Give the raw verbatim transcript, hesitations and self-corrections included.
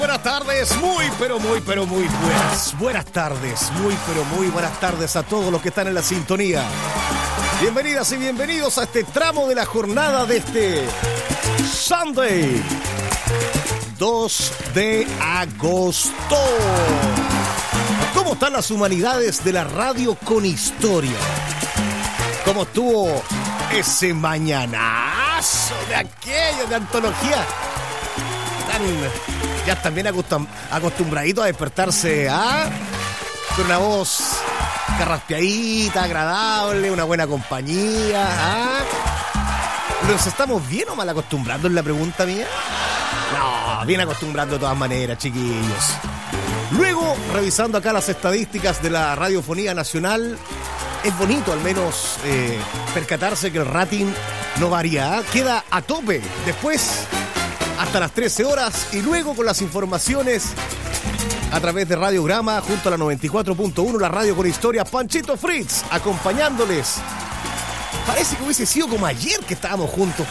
Buenas tardes, muy pero muy pero muy buenas. Buenas tardes, muy pero muy buenas tardes a todos los que están en la sintonía. Bienvenidas y bienvenidos a este tramo de la jornada de este Sunday dos de agosto. ¿Cómo están las humanidades de la radio con historia? ¿Cómo estuvo ese mañanazo de aquello de antología? Tan, ya están bien acostum- acostumbraditos a despertarse ¿ah? con una voz carraspeadita, agradable, una buena compañía. ¿ah? ¿Nos estamos bien o mal acostumbrando en la pregunta mía? No, bien acostumbrando de todas maneras, chiquillos. Luego, revisando acá las estadísticas de la radiofonía nacional, es bonito al menos eh, percatarse que el rating no varía, ¿eh? Queda a tope. Después, hasta las trece horas, y luego con las informaciones a través de Radiograma, junto a la noventa y cuatro punto uno, la radio con historia, Panchito Fritz, acompañándoles. Parece que hubiese sido como ayer que estábamos juntos,